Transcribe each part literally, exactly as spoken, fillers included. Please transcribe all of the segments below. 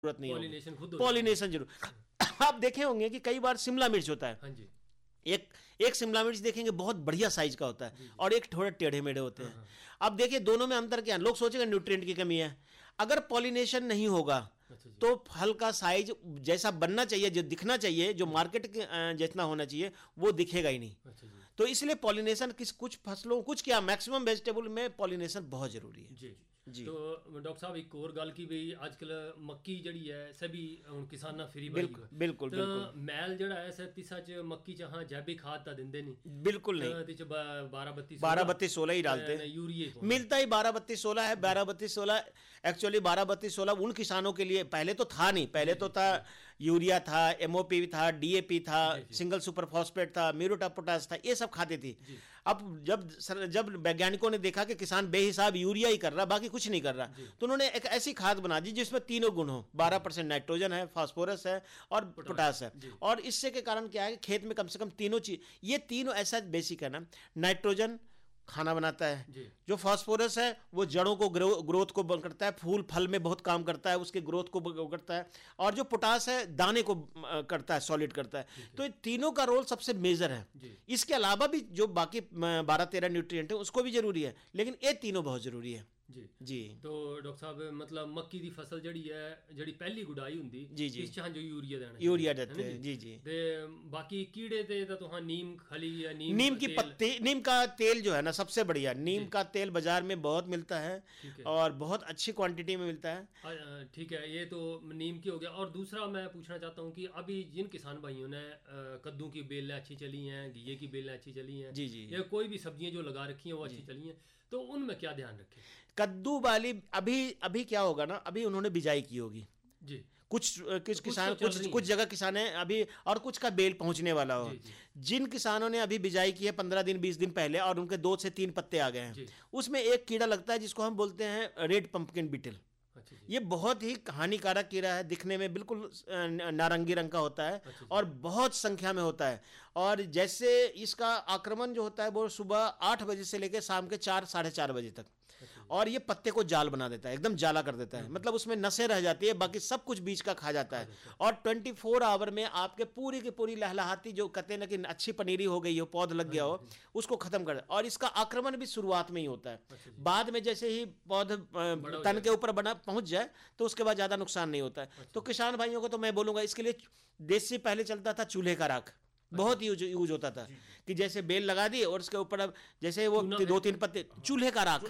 जरूरत नहीं होगी, पॉलिनेशन खुद पॉलिनेशन जरूर। आप देखे होंगे कि कई बार शिमला मिर्च होता है, हाँ जी, एक एक शिमला मिर्च देखेंगे बहुत बढ़िया साइज का होता है और एक थोड़े टेढ़े मेढ़े होते हैं। अब देखिए दोनों में अंतर क्या है, लोग सोचेंगे न्यूट्रिएंट की कमी है। अगर पॉलिनेशन नहीं होगा तो फल का साइज जैसा बनना चाहिए, जो दिखना चाहिए, जो मार्केट के जितना होना चाहिए, वो दिखेगा ही नहीं। तो इसलिए पॉलिनेशन किस कुछ फसलों, कुछ क्या मैक्सिमम वेजिटेबल में पॉलिनेशन बहुत जरूरी है जी जी। तो डॉक्टर साहब एक और गल की भी आजकल मक्की जड़ी है सभी हुण किसाना फ्री बिल्कुल बिल्कुल तो बिल्कुल मैल जड़ा है सत्ती सच मक्की च हां जैविक खाद ता दिंदे नहीं, बिल्कुल नहीं, ते च बारह बत्तीस बारह बत्तीस सोलह ही डालते हैं, यूरिया मिलता ही बारह बत्तीस सोलह है। बारह बत्तीस सोलह एक्चुअली बारह बत्तीस सोलह उन किसानों के लिए, पहले तो था नहीं, पहले तो था यूरिया था, एमओपी था, डीएपी था, सिंगल सुपर फॉस्फेट था, म्यूरेट ऑफ पोटाश था, ये सब खाते थे। अब जब जब वैज्ञानिकों ने देखा कि किसान बेहिसाब यूरिया ही कर रहा, बाकी कुछ नहीं कर रहा, तो उन्होंने एक ऐसी खाद बना दी जिसमें तीनों गुण हो, बारह परसेंट नाइट्रोजन है, फास्फोरस है और पोटाश है। और इससे के कारण क्या है कि खेत में कम से कम तीनों चीज, ये तीनों ऐसा बेसिक है ना, नाइट्रोजन खाना बनाता है, जो फास्फोरस है वो जड़ों को ग्रो, ग्रोथ को करता है, फूल फल में बहुत काम करता है, उसके ग्रोथ को करता है, और जो पोटास है दाने को करता है, सॉलिड करता है। तो ये तीनों का रोल सबसे मेजर है। इसके अलावा भी जो बाकी बारह तेरह न्यूट्रिएंट है उसको भी जरूरी है, लेकिन ये तीनों बहुत जरूरी है जी जी। तो डॉक्टर साहब मतलब मक्की दी फसल जड़ी है जड़ी पहली गुडाई हुंदी जी जी इस चां जो यूरिया देना यूरिया देते हैं जी जी। ते बाकी कीड़े ते तो तुहां नीम खली या नीम नीम की पत्ती, नीम का तेल जो है ना सबसे बढ़िया, नीम का तेल बाजार में बहुत मिलता है और बहुत अच्छी क्वांटिटी में मिलता है। ठीक है, ये तो नीम की हो गया। और दूसरा मैं पूछना चाहता हूँ कि अभी जिन किसान भाइयों ने कद्दू की बेलें अच्छी चली हैं, घिये की बेलें अच्छी चली हैं जी जी, या कोई भी सब्जियां जो लगा रखी हैं वो अच्छी चली हैं, तो उनमें क्या ध्यान रखें? कद्दू वाली अभी अभी क्या होगा ना, अभी उन्होंने बिजाई की होगी जी, कुछ कुछ तो किसान, कुछ कुछ कुछ जगह किसान है अभी, और कुछ का बेल पहुंचने वाला हो। जिन किसानों ने अभी बिजाई की है पंद्रह दिन बीस दिन पहले और उनके दो से तीन पत्ते आ गए हैं, उसमें एक कीड़ा लगता है जिसको हम बोलते हैं रेड पंपकिन बीटल। ये बहुत ही हानिकारक कीड़ा है, दिखने में बिल्कुल नारंगी रंग का होता है और बहुत संख्या में होता है। और जैसे इसका आक्रमण जो होता है वो सुबह आठ बजे से लेकर शाम के चार साढ़े चार बजे तक, और ये पत्ते को जाल बना देता है, एकदम जाला कर देता है, मतलब उसमें नसें रह जाती है, बाकी सब कुछ बीज का खा जाता है। और ट्वेंटी फोर आवर में आपके पूरी की पूरी लहलहाती जो कहते हैं ना कि अच्छी पनीरी हो गई हो, पौध लग गया हो, उसको खत्म कर। और इसका आक्रमण भी शुरुआत में ही होता है, बाद में जैसे ही पौध तन के ऊपर बना पहुंच जाए तो उसके बाद ज्यादा नुकसान नहीं होता है। तो किसान भाइयों को तो मैं बोलूंगा इसके लिए देसी पहले चलता था चूल्हे का राख, बहुत यूज यूज होता था कि जैसे बेल लगा दी और उसके ऊपर अब जैसे वो दो तीन पत्ते, चूल्हे का राख,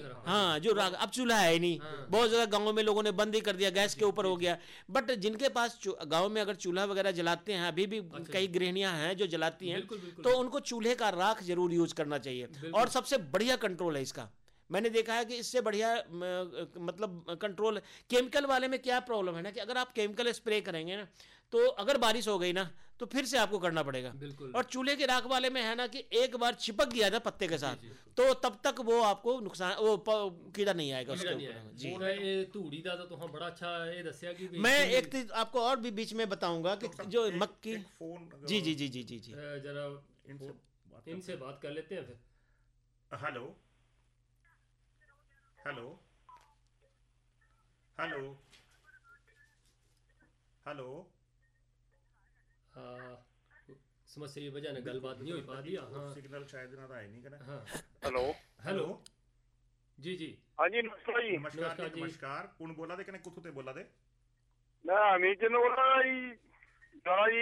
हाँ जो राख, अब चूल्हा है ही नहीं, बहुत ज्यादा गांवों में लोगों ने बंद ही कर दिया, गैस के ऊपर हो गया। बट जिनके पास गांव में अगर चूल्हा वगैरह जलाते हैं, अभी भी कई गृहिणियां हैं जो जलाती हैं, तो उनको चूल्हे का राख जरूर यूज करना चाहिए। और सबसे बढ़िया कंट्रोल है इसका, मैंने देखा है कि इससे बढ़िया मतलब कंट्रोल। केमिकल वाले में क्या प्रॉब्लम है ना कि अगर आप केमिकल स्प्रे करेंगे ना तो अगर बारिश हो गई ना तो फिर से आपको करना पड़ेगा। और चूल्हे के राख वाले में है ना कि एक बार चिपक गया था पत्ते के साथ तो तब तक वो आपको नुकसान, वो कीड़ा नहीं आएगा उसके ऊपर जी। ये धूड़ी दा तो बड़ा अच्छा ये दसिया कि मैं एक चीज आपको और भी बीच में बताऊंगा कि जो मक्की, जी जी जी जी जी जी जरा इनसे बात कर लेते हैं फिर। हेलो हेलो हेलो हेलो समस्या की वजह ने गलबात नहीं हो पाती। हाँ सिग्नल शायद ना आए नहीं करना। हाँ हेलो हेलो जी जी हाँ जी नमस्कार जी। नमस्कार जी नमस्कार। कौन बोला दे कने कुत्थों ते बोला दे? मैं अमीर चंद बोल रहा जी। जरा जी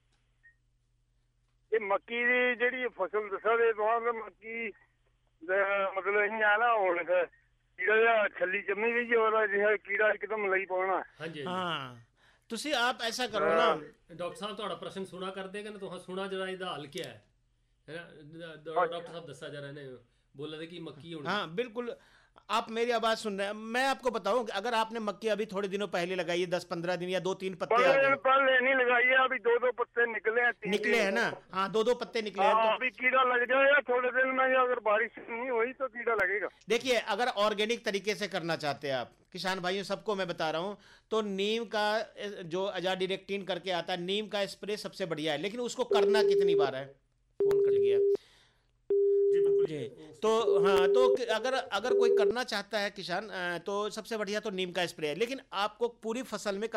ये मक्की दी जेहड़ी फसल दसा दे तुहां मक्की मतलब इं है ना हुण कीड़ा छली जमी गई और कीड़ा एकदम लगी पौना। हाँ जी हाँ ਤੁਸੀਂ आप ऐसा करो ना डॉक्टर साहब ਤੁਹਾਡਾ ਪ੍ਰਸ਼ਨ ਸੁਣਾ ਕਰਦੇ ਕਿ ਤੁਸੀਂ ਸੁਣਾ ਜਰਾ ਇਹਦਾ ਹੱਲ ਕੀ ਹੈ डॉक्टर साहब दसा जरा ने बोला था कि मक्की होनी। हाँ बिल्कुल, आप मेरी आवाज सुन रहे हैं। मैं आपको बताऊं कि अगर आपने मक्की अभी थोड़े दिनों पहले लगाई है, दस पंद्रह दिन या दो तीन पत्ते आ गए, पहले नहीं लगाई है, अभी दो दो पत्ते निकले हैं, निकले हैं ना, हाँ दो दो पत्ते निकले हैं तो अभी कीड़ा लग जाएगा थोड़े दिन में, अगर बारिश नहीं हुई तो कीड़ा लगेगा। देखिए अगर ऑर्गेनिक तरीके से करना चाहते हैं आप किसान भाइयों, सबको मैं बता रहा हूं, तो नीम का जो अजाडिरेक्टिन करके आता है, नीम का स्प्रे सबसे बढ़िया है, लेकिन उसको करना कितनी बार है। फोन कट गया जी। बिल्कुल जी, तो हाँ, तो कि- अगर अगर कोई करना चाहता है किसान, अ, तो सबसे बढ़िया तो नीम का स्प्रे है, लेकिन आपको पूरी फसल में